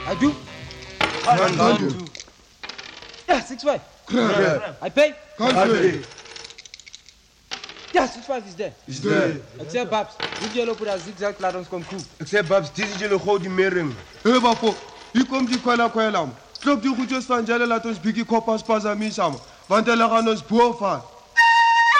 I do. Gandu. Yeah, 6-5. Crap. I pay. Country. Yeah, 6-5 is there. Is there. Ik zeg, Babs, moet je lopen dat zigzag laat ons komt goed. Ik zei, Babs, dit is jullie gouden mering. Hé, Bafo. Hier komt die kwela, man. Klop die goedjes van Jelle, laat ons biggie koppas pas aan mij samen. Want hij gaan ons boven.